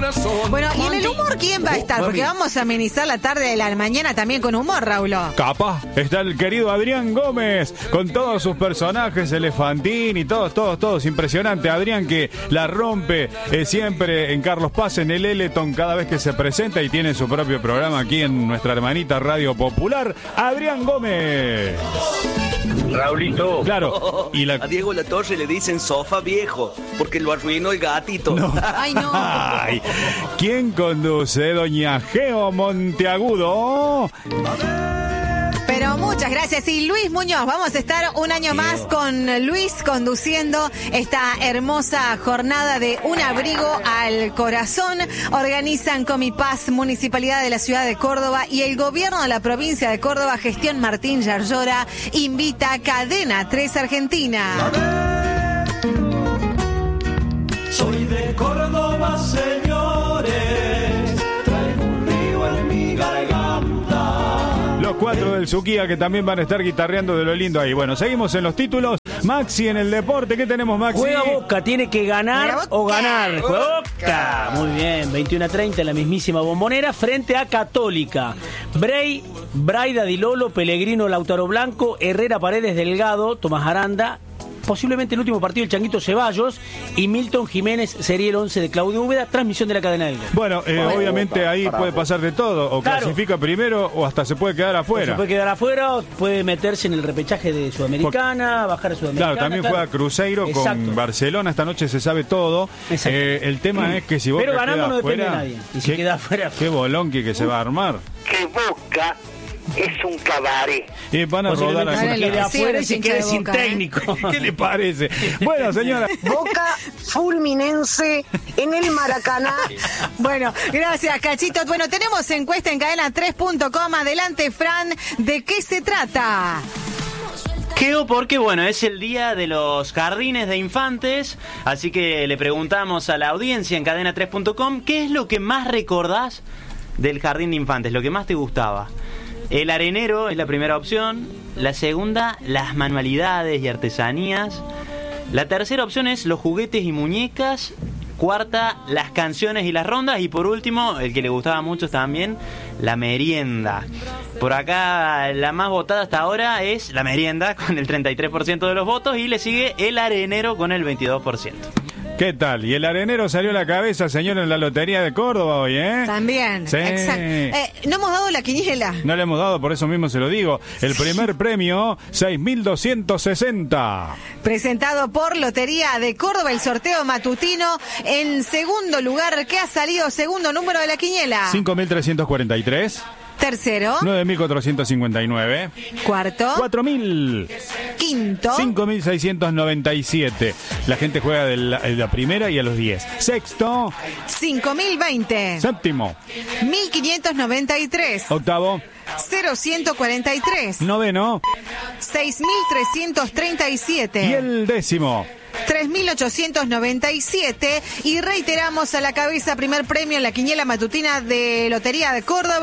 Bueno, y en el humor, ¿quién va a estar? Porque vamos a amenizar la tarde de la mañana también con humor, Raúl. Capaz está el querido Adrián Gómez con todos sus personajes, Elefantín y todos. Impresionante. Adrián que la rompe siempre en Carlos Paz, en el Eleton, cada vez que se presenta y tiene su propio programa aquí en nuestra hermanita Radio Popular. Adrián Gómez. Raulito. Claro. Y A Diego Latorre le dicen sofá viejo porque lo arruinó el gatito. No. Ay, no. Ay, ¿quién conduce? Doña Geo Monteagudo. Pero muchas gracias. Y Luis Muñoz, vamos a estar un año más con Luis conduciendo esta hermosa jornada de Un Abrigo al Corazón. Organizan Comipaz, Municipalidad de la Ciudad de Córdoba y el Gobierno de la Provincia de Córdoba, Gestión Martín Yarlora, invita a Cadena 3 Argentina. Soy de Córdoba, señores, traigo un río en mi garganta. Los 4 del Suquía que también van a estar guitarreando de lo lindo ahí. Bueno, seguimos en los títulos. Maxi en el deporte, ¿qué tenemos, Maxi? Juega Boca, tiene que ganar o ganar. Juega Boca. Muy bien, 21:30 en la mismísima Bombonera frente a Católica. Braida Di Lolo, Pellegrino, Lautaro Blanco, Herrera, Paredes, Delgado, Tomás Aranda. Posiblemente el último partido el Changuito Ceballos y Milton Jiménez sería el 11 de Claudio Úbeda, transmisión de la cadena del gol. Bueno, obviamente ahí puede pasar de todo, o claro, clasifica primero o hasta se puede quedar afuera. Se puede quedar afuera, o puede meterse en el repechaje de Sudamericana, bajar a Sudamericana. Claro, también juega Cruzeiro. Exacto. Con Barcelona, esta noche se sabe todo. El tema es que si Boca pero ganando no depende afuera, de nadie. Y si queda afuera. Qué bolonqui que se va a armar. Que Boca es un cabaret. Y van a rodar a se quede afuera y se quede sin técnico. ¿Qué le parece? Bueno, señora. Boca Fulminense en el Maracaná. Bueno, gracias, Cachito. Bueno, tenemos encuesta en cadena3.com. Adelante, Fran. ¿De qué se trata? Quedó porque, bueno, es el día de los jardines de infantes, así que le preguntamos a la audiencia en cadena3.com ¿qué es lo que más recordás del jardín de infantes? ¿Lo que más te gustaba? El arenero es la primera opción. La segunda, las manualidades y artesanías. La tercera opción es los juguetes y muñecas. Cuarta, las canciones y las rondas. Y por último, el que le gustaba mucho también, la merienda. Por acá, la más votada hasta ahora es la merienda, con el 33% de los votos. Y le sigue el arenero con el 22%. ¿Qué tal? Y el arenero salió a la cabeza, señor, en la Lotería de Córdoba hoy, ¿eh? También. Sí. Exacto. No hemos dado la quiniela. No le hemos dado, por eso mismo se lo digo. El primer premio, 6.260. Presentado por Lotería de Córdoba, el sorteo matutino. En segundo lugar, ¿qué ha salido? Segundo número de la quiniela. 5.343. Tercero. 9.459. Cuarto. 4.000. Quinto. 5.697. La gente juega de la primera y a los 10. Sexto. 5.020. Séptimo. 1.593. Octavo. 0.143. Noveno. 6.337. Y el décimo. 3.897. Y reiteramos a la cabeza, primer premio en la quiniela matutina de Lotería de Córdoba,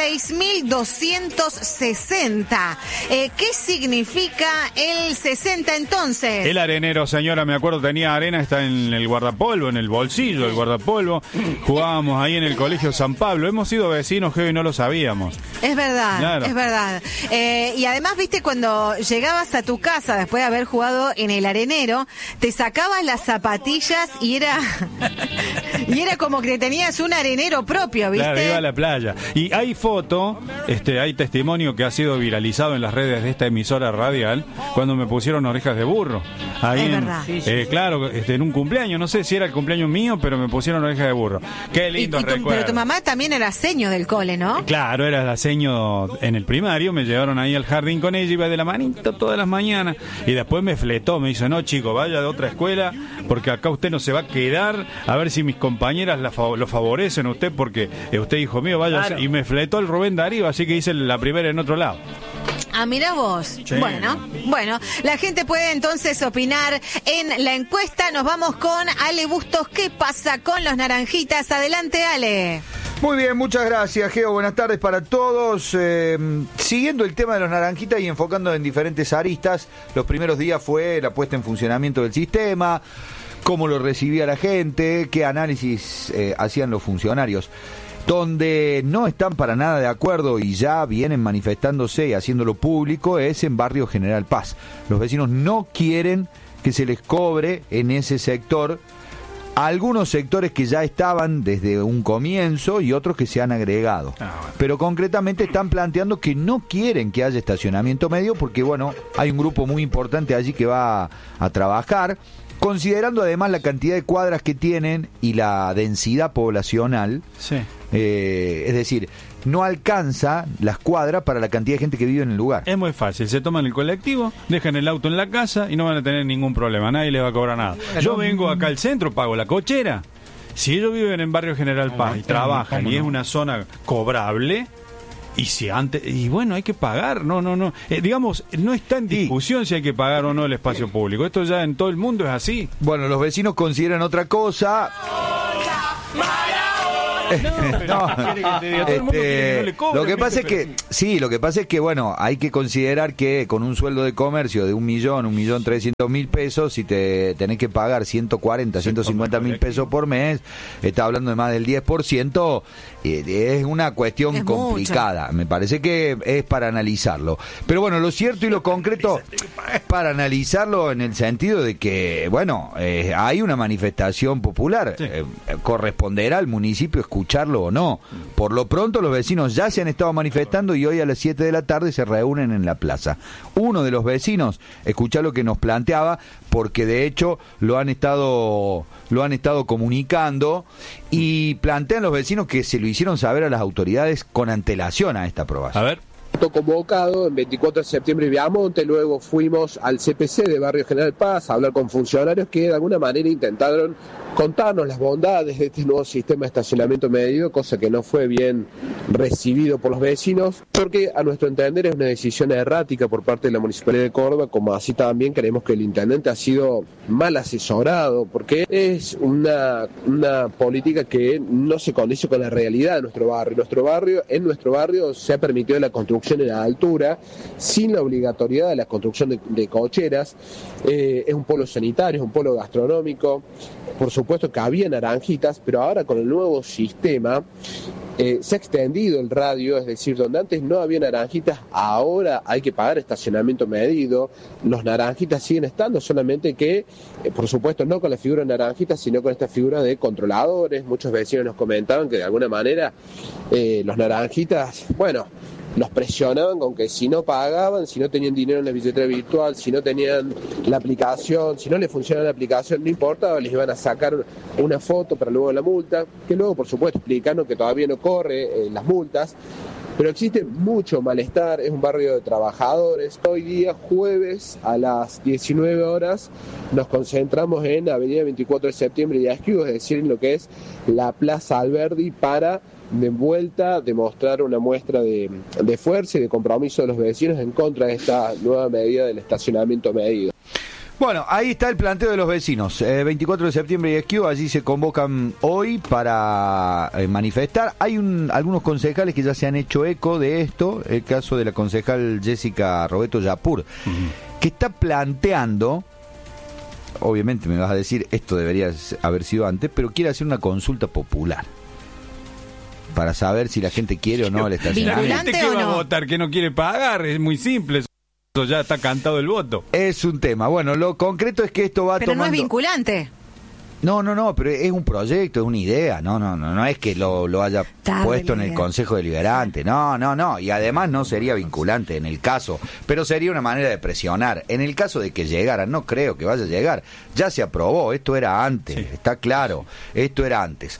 6.260. ¿Qué significa el 60 entonces? El arenero, señora, me acuerdo, tenía arena, está en el guardapolvo, en el bolsillo del guardapolvo. Jugábamos ahí en el Colegio San Pablo. Hemos sido vecinos, Geo, y no lo sabíamos. Es verdad, claro. Es verdad. Y además, viste, cuando llegabas a tu casa después de haber jugado en el arenero, te sacabas las zapatillas y era como que tenías un arenero propio, ¿viste? Claro, iba a la playa. Y hay foto, hay testimonio que ha sido viralizado en las redes de esta emisora radial cuando me pusieron orejas de burro. Ahí es verdad. Claro, en un cumpleaños, no sé si era el cumpleaños mío, pero me pusieron orejas de burro. Qué lindo recuerdo. Pero tu mamá también era seño del cole, ¿no? Claro, era la seño en el primario, me llevaron ahí al jardín con ella, iba de la manito todas las mañanas. Y después me fletó, me dice, no, chico, vaya de otra escuela, porque acá usted no se va a quedar, a ver si mis compañeras lo favorecen a usted, porque usted, hijo mío, vaya. Claro. Y me fletó el Rubén Darío, así que hice la primera en otro lado. Ah, mira vos. Sí. Bueno, la gente puede entonces opinar en la encuesta. Nos vamos con Ale Bustos. ¿Qué pasa con los naranjitas? Adelante, Ale. Muy bien, muchas gracias, Geo. Buenas tardes para todos. Siguiendo el tema de los naranjitas y enfocando en diferentes aristas, los primeros días fue la puesta en funcionamiento del sistema. cómo lo recibía la gente, qué análisis hacían los funcionarios. Donde no están para nada de acuerdo y ya vienen manifestándose y haciéndolo público es en Barrio General Paz. Los vecinos no quieren que se les cobre en ese sector algunos sectores que ya estaban desde un comienzo y otros que se han agregado. Pero concretamente están planteando que no quieren que haya estacionamiento medio porque, bueno, hay un grupo muy importante allí que va a trabajar. Considerando además la cantidad de cuadras que tienen y la densidad poblacional, sí. Es decir, no alcanza las cuadras para la cantidad de gente que vive en el lugar. Es muy fácil, se toman el colectivo, dejan el auto en la casa y no van a tener ningún problema, nadie les va a cobrar nada. Yo vengo acá al centro, pago la cochera. Si ellos viven en Barrio General Paz y trabajan y es una zona cobrable... Y bueno, hay que pagar, no. Digamos, no está en discusión si hay que pagar o no el espacio público. Esto ya en todo el mundo es así. Bueno, los vecinos consideran otra cosa. Lo que pasa es que bueno, hay que considerar que con un sueldo de comercio de 1.300.000 pesos, si te tenés que pagar 140, 150.000 pesos por mes, está hablando de más del 10%, es una cuestión complicada. Mucho. Me parece que es para analizarlo. Pero bueno, lo cierto y lo concreto, para analizarlo en el sentido de que, bueno, hay una manifestación popular, sí. Corresponderá al municipio escucharlo o no. Por lo pronto los vecinos ya se han estado manifestando y hoy a las 7 de la tarde se reúnen en la plaza. Uno de los vecinos, escuchá lo que nos planteaba, porque de hecho lo han estado comunicando y plantean los vecinos que se lo hicieron saber a las autoridades con antelación a esta aprobación. A ver. Convocado en 24 de septiembre en Viamonte, luego fuimos al CPC de Barrio General Paz a hablar con funcionarios que de alguna manera intentaron contarnos las bondades de este nuevo sistema de estacionamiento medido, cosa que no fue bien recibido por los vecinos, porque a nuestro entender es una decisión errática por parte de la Municipalidad de Córdoba, como así también creemos que el intendente ha sido mal asesorado, porque es una política que no se condice con la realidad de nuestro barrio. En nuestro barrio se ha permitido la construcción en la altura, sin la obligatoriedad de la construcción de cocheras. Es un polo sanitario, es un polo gastronómico. Por supuesto que había naranjitas, pero ahora con el nuevo sistema se ha extendido el radio, es decir, donde antes no había naranjitas, ahora hay que pagar estacionamiento medido. Los naranjitas siguen estando, solamente que, por supuesto, no con la figura de naranjitas, sino con esta figura de controladores. Muchos vecinos nos comentaban que de alguna manera los naranjitas, bueno, los presionaban con que si no pagaban, si no tenían dinero en la billetera virtual, si no tenían la aplicación, si no les funcionaba la aplicación, no importaba, les iban a sacar una foto para luego la multa, que luego, por supuesto, explicaron que todavía no corre las multas, pero existe mucho malestar, es un barrio de trabajadores. Hoy día, jueves, a las 19 horas, nos concentramos en Avenida 24 de Septiembre y Esquivo, es decir, en lo que es la Plaza Alberdi, para de vuelta demostrar una muestra de fuerza y de compromiso de los vecinos en contra de esta nueva medida del estacionamiento medido. Bueno, ahí está el planteo de los vecinos. 24 de septiembre y Esquivo, allí se convocan hoy para manifestar. Hay algunos concejales que ya se han hecho eco de esto. El caso de la concejal Jessica Roberto Yapur, que está planteando, obviamente me vas a decir, esto debería haber sido antes, pero quiere hacer una consulta popular para saber si la gente quiere o no el estacionamiento. ¿La gente que va a votar que no quiere pagar? Es muy simple. Eso ya está cantado el voto. Es un tema. Bueno, lo concreto es que esto va pero tomando... no es vinculante. No, pero es un proyecto, es una idea. No es que lo haya puesto en el Consejo Deliberante. No. Y además no sería vinculante en el caso, pero sería una manera de presionar. En el caso de que llegara, no creo que vaya a llegar. Ya se aprobó, esto era antes, sí. Está claro, esto era antes.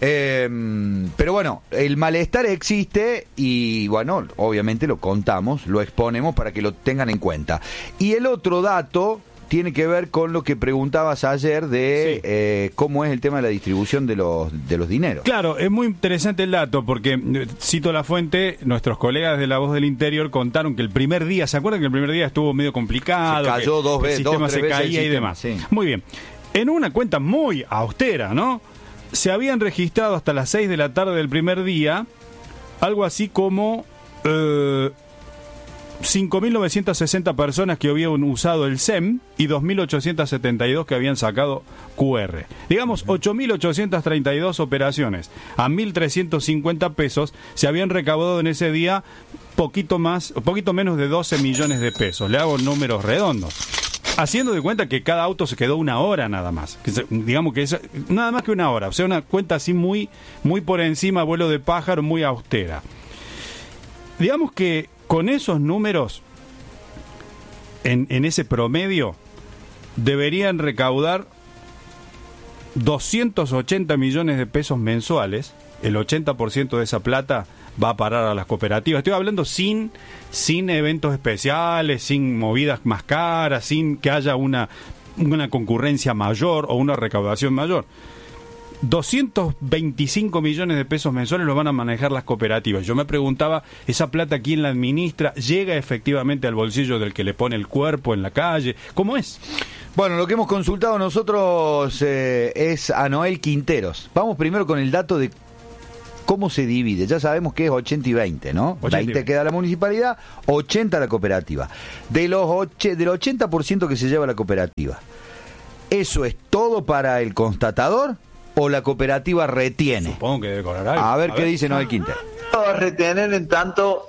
Pero bueno, el malestar existe y bueno, obviamente lo contamos, lo exponemos para que lo tengan en cuenta. Y el otro dato tiene que ver con lo que preguntabas ayer de cómo es el tema de la distribución de los dineros. Claro, es muy interesante el dato porque, cito la fuente, nuestros colegas de La Voz del Interior contaron que el primer día, ¿se acuerdan que el primer día estuvo medio complicado? Se cayó dos veces, el sistema se caía y demás. Sí. Muy bien. En una cuenta muy austera, ¿no? Se habían registrado hasta las 6 de la tarde del primer día algo así como 5.960 personas que habían usado el SEM y 2.872 que habían sacado QR. Digamos, 8.832 operaciones a 1.350 pesos se habían recaudado en ese día poquito menos de 12 millones de pesos. Le hago números redondos. Haciendo de cuenta que cada auto se quedó una hora nada más. Digamos que es nada más que una hora. O sea, una cuenta así muy, muy por encima, vuelo de pájaro, muy austera. Digamos que con esos números, en ese promedio, deberían recaudar 280 millones de pesos mensuales. El 80% de esa plata va a parar a las cooperativas. Estoy hablando sin eventos especiales, sin movidas más caras, sin que haya una concurrencia mayor o una recaudación mayor. 225 millones de pesos mensuales los van a manejar las cooperativas. Yo me preguntaba, ¿esa plata quién la administra? ¿Llega efectivamente al bolsillo del que le pone el cuerpo en la calle? ¿Cómo es? Bueno, lo que hemos consultado nosotros es a Noel Quinteros. Vamos primero con el dato de cómo se divide. Ya sabemos que es 80 y 20, ¿no? 20 queda la municipalidad, 80 la cooperativa. Del 80% que se lleva la cooperativa, ¿eso es todo para el constatador o la cooperativa retiene? Supongo que debe cobrar algo. A ver qué dice Noel Quintero. Va a retener en tanto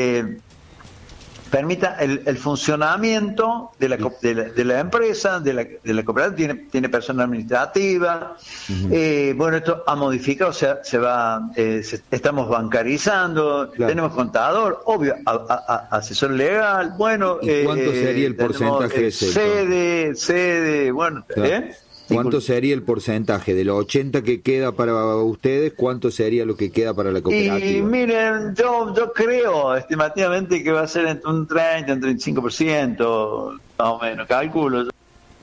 permita el funcionamiento de la empresa, de la cooperativa, tiene personal administrativa. Bueno, esto ha modificado, o sea, estamos bancarizando, tenemos contador, obvio, asesor legal, bueno. ¿Y cuánto sería el porcentaje ese? Sede, bueno, claro. ¿Cuánto sería el porcentaje? De los 80 que queda para ustedes, ¿cuánto sería lo que queda para la cooperativa? Y miren, yo creo estimativamente que va a ser entre un 30 y un 35%, más o menos, calculo.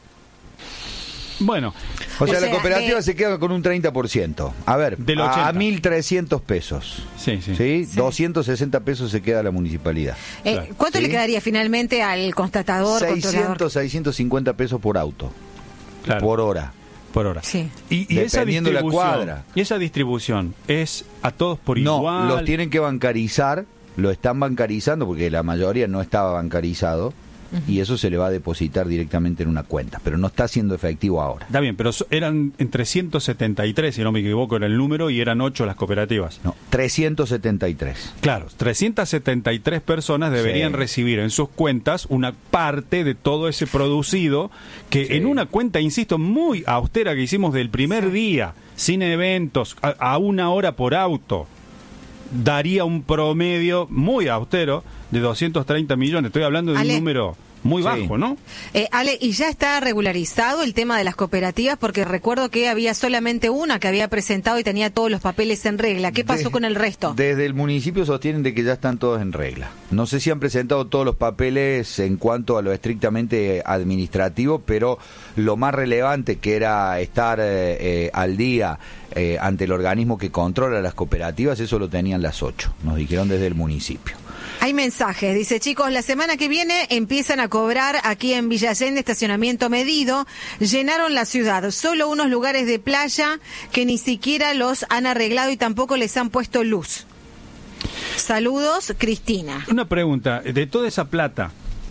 Bueno, o sea, la cooperativa se queda con un 30%. A ver, del 80. A 1.300 pesos. Sí. 260 pesos se queda a la municipalidad. ¿Cuánto le quedaría finalmente al constatador? 650 pesos por auto. Claro. Por hora. Sí. Y esa dependiendo de la cuadra. ¿Y esa distribución es a todos por igual? No, los tienen que bancarizar, lo están bancarizando porque la mayoría no estaba bancarizado. Y eso se le va a depositar directamente en una cuenta, pero no está siendo efectivo ahora. Está bien, pero eran entre 173, si no me equivoco, era el número, y eran 8 las cooperativas. No, 373. Claro, 373 personas deberían recibir en sus cuentas una parte de todo ese producido que en una cuenta, insisto, muy austera que hicimos del primer día, sin eventos, a una hora por auto, daría un promedio muy austero de 230 millones. Estoy hablando de un número muy bajo, ¿no? Ale, ¿y ya está regularizado el tema de las cooperativas? Porque recuerdo que había solamente una que había presentado y tenía todos los papeles en regla. ¿Qué pasó con el resto? Desde el municipio sostienen de que ya están todos en regla. No sé si han presentado todos los papeles en cuanto a lo estrictamente administrativo, pero lo más relevante, que era estar al día ante el organismo que controla las cooperativas, eso lo tenían las 8, nos dijeron desde el municipio. Hay mensajes, dice: chicos, la semana que viene empiezan a cobrar aquí en Villa Allende estacionamiento medido, llenaron la ciudad, solo unos lugares de playa que ni siquiera los han arreglado y tampoco les han puesto luz. Saludos, Cristina. Una pregunta, de toda esa plata,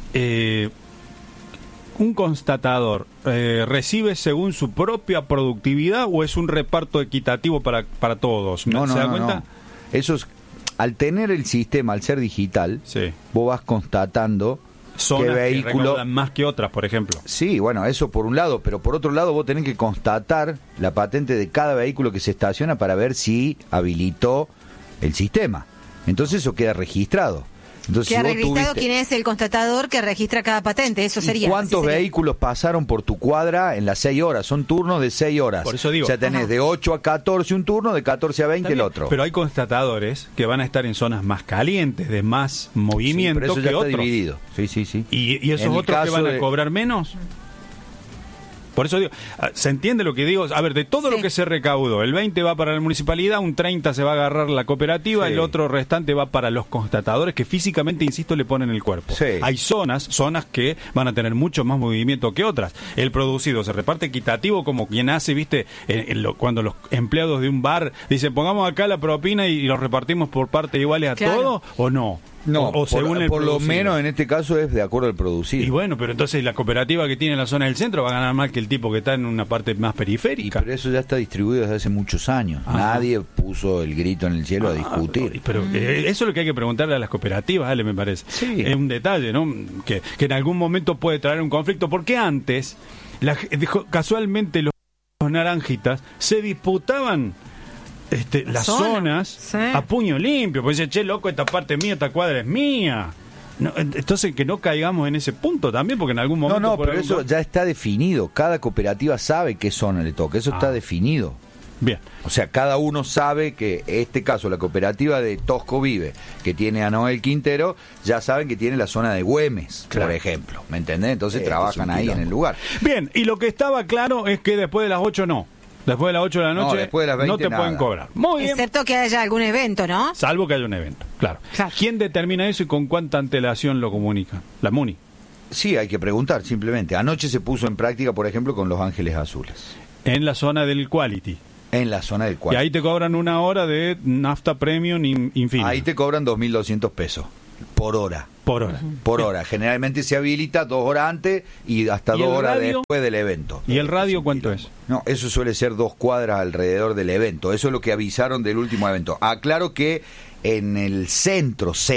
¿un constatador recibe según su propia productividad o es un reparto equitativo para todos? ¿Se da cuenta? No. Eso es, al tener el sistema, al ser digital, vos vas constatando zonas qué vehículo que recaudan más que otras, por ejemplo. Sí, bueno, eso por un lado, pero por otro lado vos tenés que constatar la patente de cada vehículo que se estaciona para ver si habilitó el sistema. Entonces eso queda registrado. Entonces, ¿qué ha registrado quién es el constatador que registra cada patente? Eso sería. ¿Cuántos vehículos pasaron por tu cuadra en las 6 horas? Son turnos de 6 horas. Por eso digo. O sea, tenés de 8 a 14 un turno, de 14 a 20 el otro. Pero hay constatadores que van a estar en zonas más calientes, de más movimiento, pero eso que ya otros. Está dividido. Sí. ¿Y esos otros que van a cobrar menos? Por eso digo, ¿se entiende lo que digo? A ver, de todo lo que se recaudó, el 20 va para la municipalidad, un 30 se va a agarrar la cooperativa, el otro restante va para los constatadores que físicamente, insisto, le ponen el cuerpo. Hay zonas que van a tener mucho más movimiento que otras. El producido se reparte equitativo como quien hace, ¿viste? Cuando los empleados de un bar dicen, pongamos acá la propina y los repartimos por partes iguales a todos, ¿o no? No, o según el por lo producido. menos en este caso es de acuerdo al producido. Y bueno, pero entonces la cooperativa que tiene en la zona del centro va a ganar más que el tipo que está en una parte más periférica. Pero eso ya está distribuido desde hace muchos años. Nadie puso el grito en el cielo a discutir. Pero eso es lo que hay que preguntarle a las cooperativas, Ale, me parece. Sí. Es un detalle, ¿no? Que en algún momento puede traer un conflicto, porque antes, casualmente los naranjitas se disputaban las zonas sí, a puño limpio, porque dice, che, loco, esta parte es mía, esta cuadra es mía. No, entonces que no caigamos en ese punto también, porque en algún momento... No, pero eso ya está definido. Cada cooperativa sabe qué zona le toca. Eso está definido. Bien. O sea, cada uno sabe que este caso, la cooperativa de Tosco Vive, que tiene a Noel Quintero, ya saben que tiene la zona de Güemes, por ejemplo. ¿Me entendés? Entonces trabajan ahí en el lugar. Bien, y lo que estaba claro es que después de las 8 no. Después de las 8 de la noche después de las 20 no te nada. pueden cobrar. Muy bien. Excepto que haya algún evento, ¿no? Salvo que haya un evento, claro. ¿Quién determina eso y con cuánta antelación lo comunica? La MUNI. Sí, hay que preguntar simplemente. Anoche se puso en práctica, por ejemplo, con Los Ángeles Azules. En la zona del Quality. En la zona del Quality. Y ahí te cobran una hora de nafta premium infinita. Ahí te cobran 2.200 pesos por hora. Por hora. Por hora. Generalmente se habilita 2 horas antes y hasta 2 horas después del evento. ¿Y el radio cuánto es? No, eso suele ser 2 cuadras alrededor del evento. Eso es lo que avisaron del último evento. Aclaro que en el centro es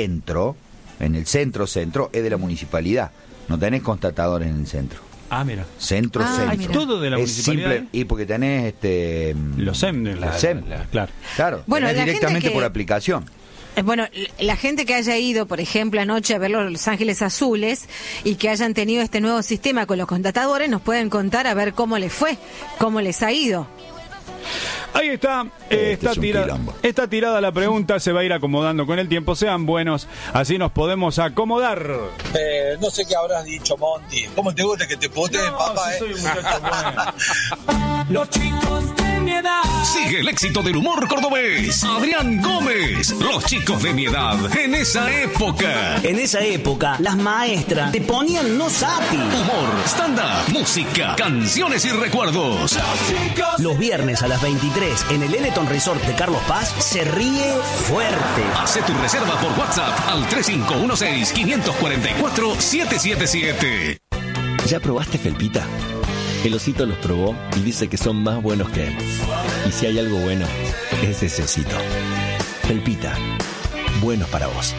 de la municipalidad. No tenés constatadores en el centro. Ah, mira. Centro. Todo de la es municipalidad. simple, y porque tenés los SEM. Claro. Bueno, tenés la directamente gente que- por aplicación. Bueno, la gente que haya ido, por ejemplo, anoche a ver Los Ángeles Azules y que hayan tenido este nuevo sistema con los contratadores, nos pueden contar a ver cómo les fue, cómo les ha ido. Ahí está, está tirada la pregunta, se va a ir acomodando con el tiempo, sean buenos, así nos podemos acomodar. No sé qué habrás dicho, Monty. ¿Cómo te gusta que te puteen, papá? Soy un muchacho bueno. Los chicos de mi edad. Sigue el éxito del humor cordobés. Adrián Gómez. Los chicos de mi edad en esa época. En esa época, las maestras te ponían no sapi. Humor, stand-up, música, canciones y recuerdos. Los viernes a las 23 en el Eleton Resort de Carlos Paz se ríe fuerte. Hace tu reserva por WhatsApp al 3516-544-777. ¿Ya probaste Felpita? El osito los probó y dice que son más buenos que él. Y si hay algo bueno, es ese osito. Felpita, buenos para vos.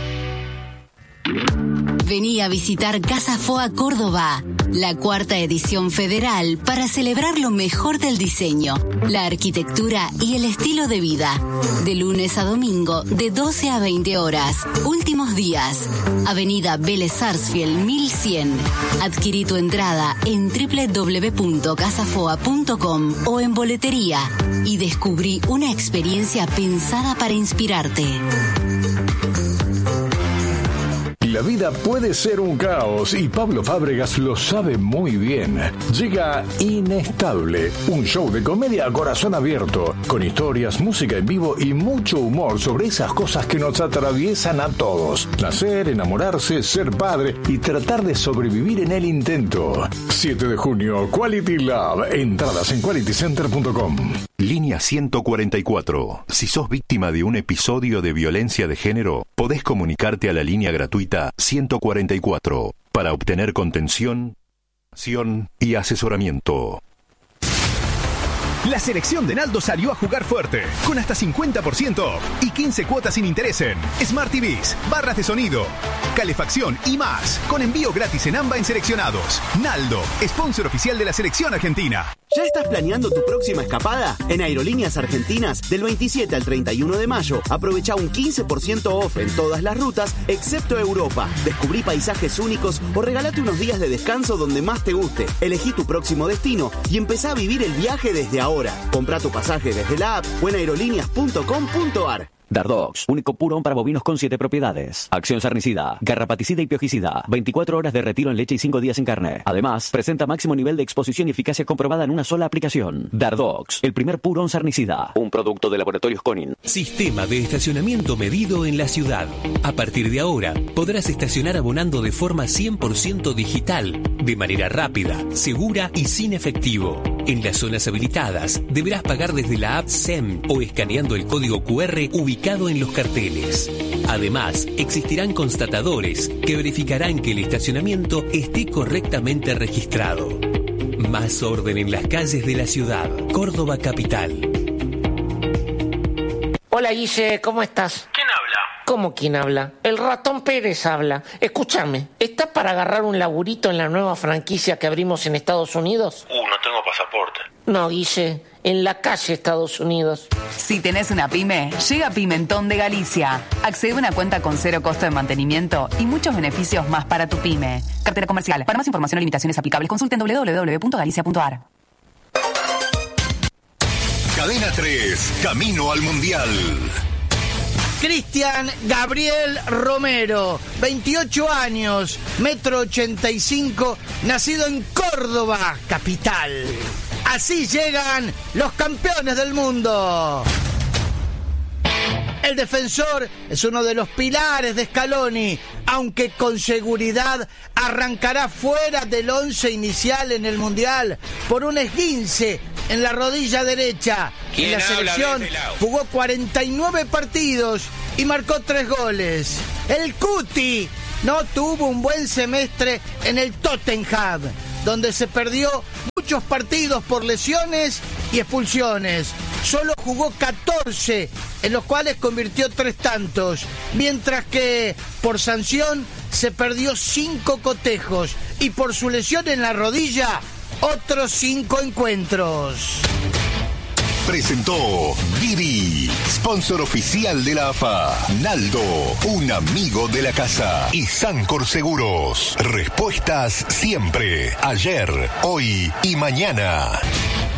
Vení a visitar Casa Foa Córdoba, la 4ª edición federal para celebrar lo mejor del diseño, la arquitectura y el estilo de vida. De lunes a domingo, de 12 a 20 horas. Últimos días. Avenida Vélez Sarsfield 1100. Adquirí tu entrada en www.casafoa.com o en boletería y descubrí una experiencia pensada para inspirarte. La vida puede ser un caos y Pablo Fábregas lo sabe muy bien. Llega Inestable, un show de comedia a corazón abierto, con historias, música en vivo y mucho humor sobre esas cosas que nos atraviesan a todos. Nacer, enamorarse, ser padre y tratar de sobrevivir en el intento. 7 de junio, Quality Love. Entradas en qualitycenter.com. Línea 144. Si sos víctima de un episodio de violencia de género, podés comunicarte a la línea gratuita 144 para obtener contención, acción y asesoramiento. La selección de Naldo salió a jugar fuerte, con hasta 50% off y 15 cuotas sin interés en Smart TVs, barras de sonido, calefacción y más, con envío gratis en AMBA en seleccionados. Naldo, sponsor oficial de la selección argentina. ¿Ya estás planeando tu próxima escapada? En Aerolíneas Argentinas, del 27 al 31 de mayo, aprovecha un 15% off en todas las rutas, excepto Europa. Descubrí paisajes únicos o regalate unos días de descanso donde más te guste. Elegí tu próximo destino y empezá a vivir el viaje desde ahora. Comprá tu pasaje desde la app o en aerolíneas.com.ar. Dardox, único purón para bovinos con 7 propiedades. Acción sarnicida, garrapaticida y piojicida. 24 horas de retiro en leche y 5 días en carne. Además, presenta máximo nivel de exposición y eficacia comprobada en una sola aplicación. Dardox, el primer purón sarnicida. Un producto de Laboratorios Conin. Sistema de estacionamiento medido en la ciudad. A partir de ahora, podrás estacionar abonando de forma 100% digital, de manera rápida, segura y sin efectivo. En las zonas habilitadas deberás pagar desde la app SEM o escaneando el código QR ubicado en los carteles. Además, existirán constatadores que verificarán que el estacionamiento esté correctamente registrado. Más orden en las calles de la ciudad. Córdoba Capital. Hola Guille, ¿cómo estás? ¿Quién habla? ¿Cómo quién habla? El ratón Pérez habla. Escúchame, ¿estás para agarrar un laburito en la nueva franquicia que abrimos en Estados Unidos? No tengo pasaporte. No, Guille, en la calle Estados Unidos. Si tenés una pyme, llega Pimentón de Galicia. Accede a una cuenta con 0 costo de mantenimiento y muchos beneficios más para tu pyme. Cartera comercial. Para más información o limitaciones aplicables, consulten www.galicia.ar. Cadena 3, camino al Mundial. Cristian Gabriel Romero, 28 años, 1,85 m, nacido en Córdoba, capital. Así llegan los campeones del mundo. El defensor es uno de los pilares de Scaloni, aunque con seguridad arrancará fuera del 11 inicial en el Mundial por un esguince en la rodilla derecha. En la selección jugó 49 partidos y marcó 3 goles. El Cuti no tuvo un buen semestre en el Tottenham, donde se perdió muchos partidos por lesiones y expulsiones. Solo jugó 14, en los cuales convirtió 3 tantos, mientras que por sanción se perdió 5 cotejos y por su lesión en la rodilla otros 5 encuentros. Presentó Didi, sponsor oficial de la AFA. Naldo, un amigo de la casa. Y Sancor Seguros. Respuestas siempre, ayer, hoy y mañana.